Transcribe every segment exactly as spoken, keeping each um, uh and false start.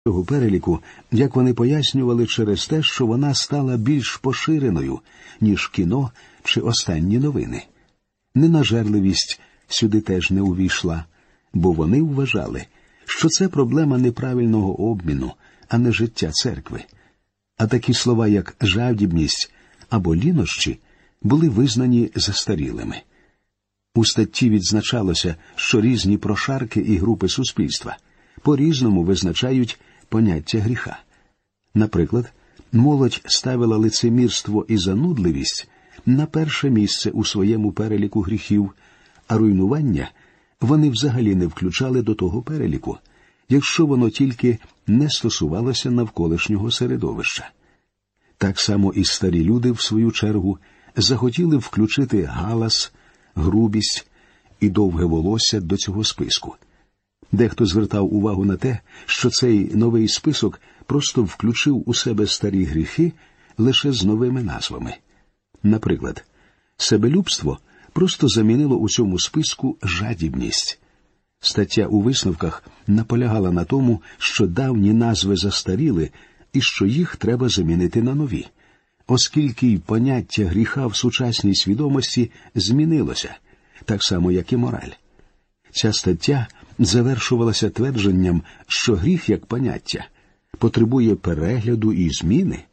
цього переліку, як вони пояснювали, через те, що вона стала більш поширеною, ніж кіно чи останні новини. Ненажерливість сюди теж не увійшла, бо вони вважали, що це проблема неправильного обміну, а не життя церкви. А такі слова, як жадібність або лінощі, були визнані застарілими. У статті відзначалося, що різні прошарки і групи суспільства по-різному визначають поняття гріха. Наприклад, молодь ставила лицемірство і занудливість на перше місце у своєму переліку гріхів, а руйнування вони взагалі не включали до того переліку, якщо воно тільки не стосувалося навколишнього середовища. Так само і старі люди, в свою чергу, захотіли включити галас, грубість і довге волосся до цього списку. Дехто звертав увагу на те, що цей новий список просто включив у себе старі гріхи лише з новими назвами. Наприклад, себелюбство просто замінило у цьому списку жадібність. Стаття у висновках наполягала на тому, що давні назви застаріли і що їх треба замінити на нові, оскільки й поняття гріха в сучасній свідомості змінилося, так само, як і мораль. Ця стаття завершувалася твердженням, що гріх як поняття потребує перегляду і зміни.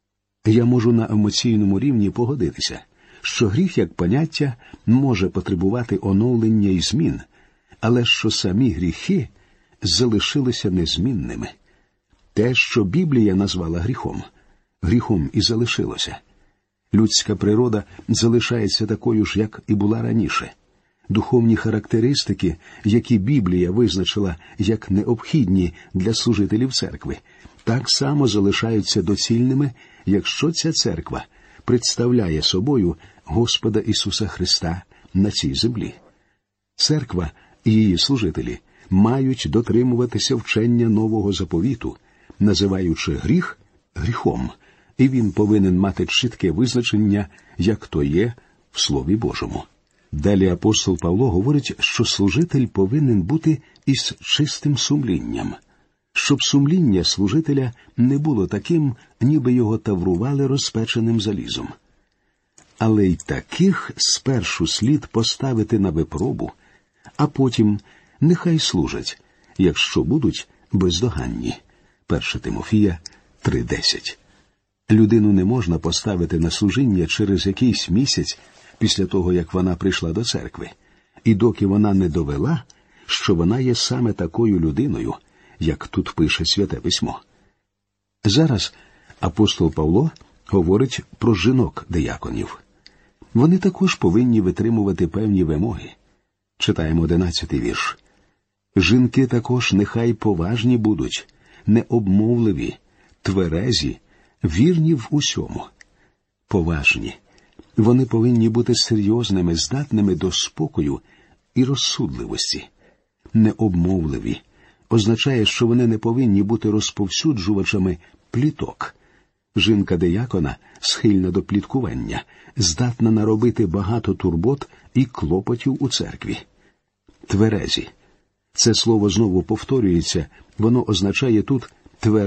Я можу на емоційному рівні погодитися, що гріх як поняття може потребувати оновлення і змін, але що самі гріхи залишилися незмінними. Те, що Біблія назвала гріхом, гріхом і залишилося. Людська природа залишається такою ж, як і була раніше. Духовні характеристики, які Біблія визначила як необхідні для служителів церкви, так само залишаються доцільними, якщо ця церква представляє собою Господа Ісуса Христа на цій землі. Церква і її служителі мають дотримуватися вчення нового заповіту, називаючи гріх гріхом, і він повинен мати чітке визначення, як то є в Слові Божому. Далі апостол Павло говорить, що служитель повинен бути із чистим сумлінням, щоб сумління служителя не було таким, ніби його таврували розпеченим залізом. Але й таких спершу слід поставити на випробу, а потім нехай служать, якщо будуть бездоганні. перше Тимофія три десять. Людину не можна поставити на служіння через якийсь місяць після того, як вона прийшла до церкви, і доки вона не довела, що вона є саме такою людиною, як тут пише Святе Письмо. Зараз апостол Павло говорить про жінок-дияконів. Вони також повинні витримувати певні вимоги. Читаємо одинадцятий вірш. «Жінки також нехай поважні будуть, необмовливі, тверезі, вірні в усьому». Поважні. Вони повинні бути серйозними, здатними до спокою і розсудливості. Необмовливі означає, що вони не повинні бути розповсюджувачами пліток. Жінка-диякона схильна до пліткування, здатна наробити багато турбот і клопотів у церкві. Тверезі. Це слово знову повторюється, воно означає тут тверезі.